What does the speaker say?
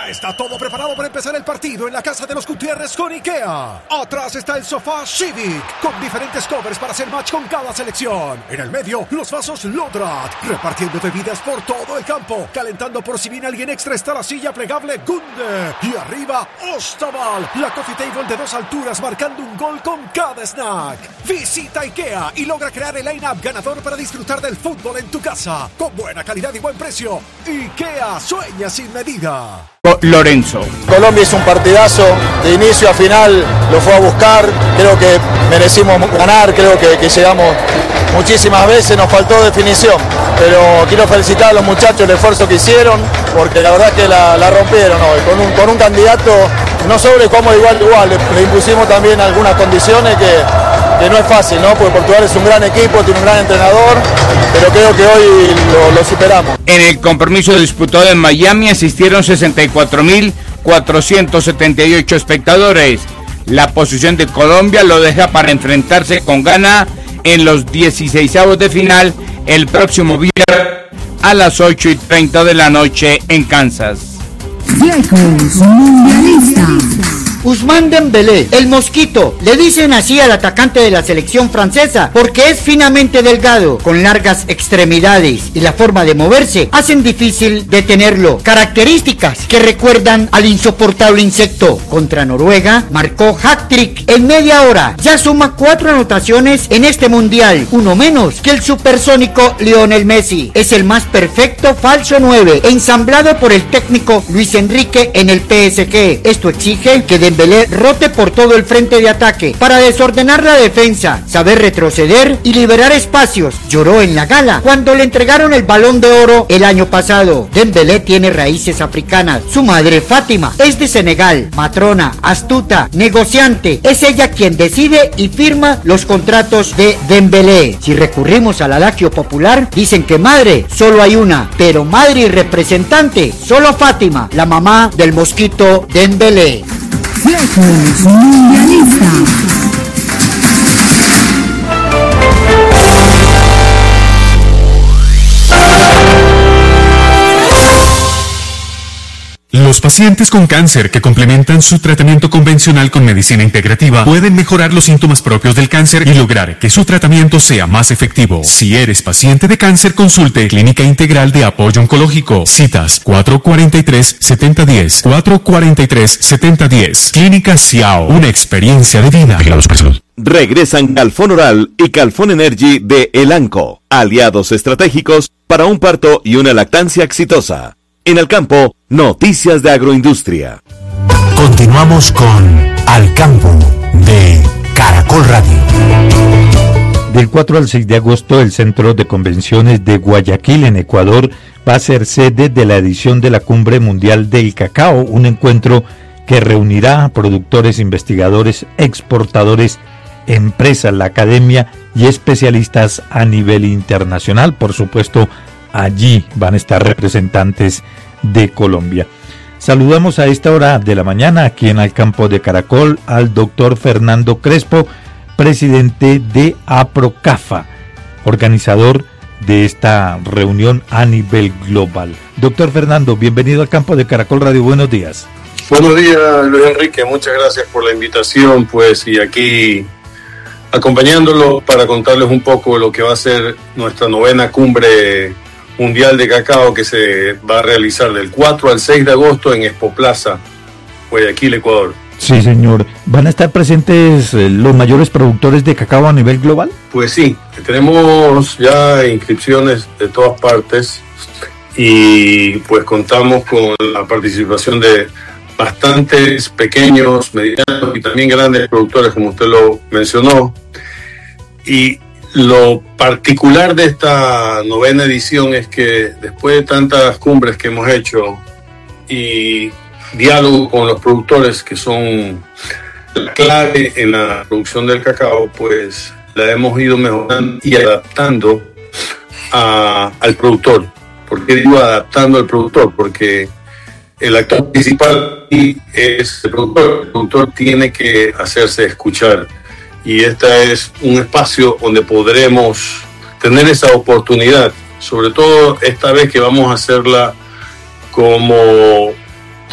Ya está todo preparado para empezar el partido en la casa de los Gutiérrez con IKEA. Atrás está el sofá Civic, con diferentes covers para hacer match con cada selección. En el medio, los vasos Lodrat, repartiendo bebidas por todo el campo. Calentando por si viene alguien extra está la silla plegable Gunde. Y arriba, Ostaval, la coffee table de 2 alturas marcando un gol con cada snack. Visita IKEA y logra crear el line-up ganador para disfrutar del fútbol en tu casa. Con buena calidad y buen precio. IKEA, sueña sin medida. Lorenzo. Colombia hizo un partidazo, de inicio a final lo fue a buscar, creo que merecimos ganar, creo que llegamos muchísimas veces, nos faltó definición, pero quiero felicitar a los muchachos el esfuerzo que hicieron, porque la verdad que la rompieron hoy, con un candidato no sobre como de igual a igual, le impusimos también algunas condiciones que no es fácil, ¿no? Porque Portugal es un gran equipo, tiene un gran entrenador, pero creo que hoy lo superamos. En el compromiso disputado en Miami asistieron 64.478 espectadores. La posición de Colombia lo deja para enfrentarse con Ghana en los 16avos de final el próximo viernes a las 8:30 de la noche en Kansas. Viejos mundialistas. Ousmane Dembélé, el mosquito, le dicen así al atacante de la selección francesa porque es finamente delgado, con largas extremidades y la forma de moverse hacen difícil detenerlo. Características que recuerdan al insoportable insecto. Contra Noruega marcó hat-trick en media hora, ya suma 4 anotaciones en este mundial, uno menos que el supersónico Lionel Messi. Es el más perfecto falso 9, ensamblado por el técnico Luis Enrique en el PSG. Esto exige que Dembélé rote por todo el frente de ataque para desordenar la defensa, saber retroceder y liberar espacios. Lloró en la gala cuando le entregaron el Balón de Oro el año pasado. Dembélé tiene raíces africanas. Su madre, Fátima, es de Senegal, matrona, astuta, negociante. Es ella quien decide y firma los contratos de Dembélé. Si recurrimos al adagio popular, dicen que madre solo hay una, pero madre y representante solo Fátima, la mamá del mosquito Dembélé. Viejos mundialistas. Los pacientes con cáncer que complementan su tratamiento convencional con medicina integrativa pueden mejorar los síntomas propios del cáncer y lograr que su tratamiento sea más efectivo. Si eres paciente de cáncer, consulte Clínica Integral de Apoyo Oncológico. Citas 443-7010, 443-7010. Clínica Xiao, una experiencia de vida. Regresan Calfón Oral y Calfón Energy de Elanco, aliados estratégicos para un parto y una lactancia exitosa. En el campo, noticias de agroindustria. Continuamos con Al Campo de Caracol Radio. Del 4 al 6 de agosto, el Centro de Convenciones de Guayaquil, en Ecuador, va a ser sede de la edición de la Cumbre Mundial del Cacao, un encuentro que reunirá a productores, investigadores, exportadores, empresas, la academia y especialistas a nivel internacional. Por supuesto, allí van a estar representantes de Colombia. Saludamos a esta hora de la mañana aquí en Al Campo de Caracol al doctor Fernando Crespo, presidente de APROCAFA, organizador de esta reunión a nivel global. Doctor Fernando, bienvenido al Campo de Caracol Radio, buenos días. Buenos días, Luis Enrique, muchas gracias por la invitación, pues, y aquí acompañándolo para contarles un poco lo que va a ser nuestra 9ª cumbre mundial de cacao que se va a realizar del 4 al 6 de agosto en Expo Plaza, Guayaquil, Ecuador. Sí, señor. ¿Van a estar presentes los mayores productores de cacao a nivel global? Pues sí, tenemos ya inscripciones de todas partes y pues contamos con la participación de bastantes pequeños, medianos y también grandes productores, como usted lo mencionó. Y lo particular de esta 9ª edición es que después de tantas cumbres que hemos hecho y diálogo con los productores, que son la clave en la producción del cacao, pues la hemos ido mejorando y adaptando al productor. ¿Por qué digo adaptando al productor? Porque el actor principal es el productor. El productor tiene que hacerse escuchar. Y este es un espacio donde podremos tener esa oportunidad, sobre todo esta vez que vamos a hacerla como